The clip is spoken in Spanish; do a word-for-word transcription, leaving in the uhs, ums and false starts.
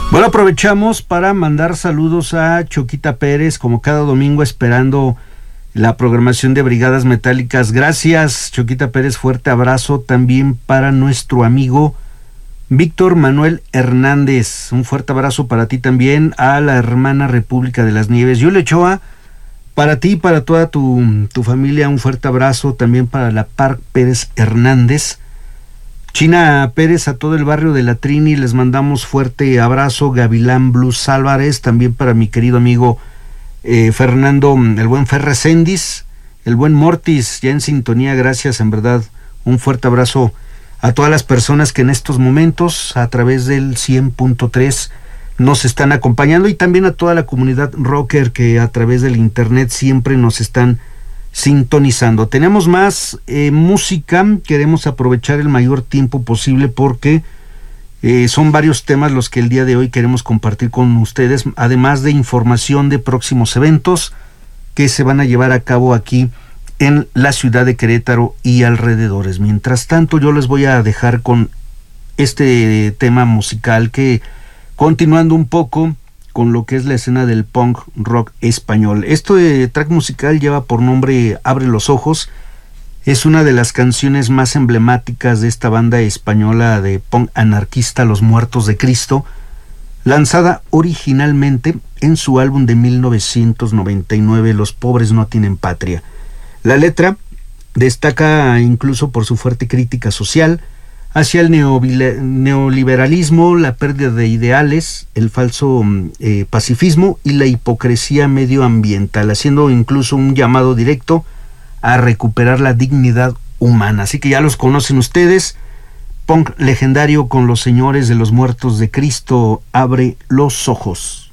Bueno, aprovechamos para mandar saludos a Choquita Pérez, como cada domingo, esperando la programación de Brigadas Metálicas. Gracias, Choquita Pérez, fuerte abrazo también para nuestro amigo Víctor Manuel Hernández. Un fuerte abrazo para ti también, a la hermana República de las Nieves. Yule Ochoa, para ti y para toda tu, tu familia, un fuerte abrazo también para la Park Pérez Hernández. China Pérez, a todo el barrio de La Trini, les mandamos fuerte abrazo. Gavilán Blues Álvarez, también para mi querido amigo eh, Fernando, el buen Ferrecendis, el buen Mortis, ya en sintonía, gracias, en verdad, un fuerte abrazo a todas las personas que en estos momentos, a través del cien punto tres, nos están acompañando, y también a toda la comunidad rocker que a través del internet siempre nos están sintonizando. Tenemos más eh, música, queremos aprovechar el mayor tiempo posible porque eh, son varios temas los que el día de hoy queremos compartir con ustedes, además de información de próximos eventos que se van a llevar a cabo aquí en la ciudad de Querétaro y alrededores. Mientras tanto, yo les voy a dejar con este tema musical que, continuando un poco con lo que es la escena del punk rock español. Este track musical lleva por nombre Abre los Ojos. Es una de las canciones más emblemáticas de esta banda española de punk anarquista Los Muertos de Cristo, lanzada originalmente en su álbum de mil novecientos noventa y nueve, Los Pobres No Tienen Patria. La letra destaca incluso por su fuerte crítica social hacia el neoliberalismo, la pérdida de ideales, el falso eh, pacifismo y la hipocresía medioambiental, haciendo incluso un llamado directo a recuperar la dignidad humana. Así que ya los conocen ustedes, punk legendario con los señores de Los Muertos de Cristo, Abre los Ojos.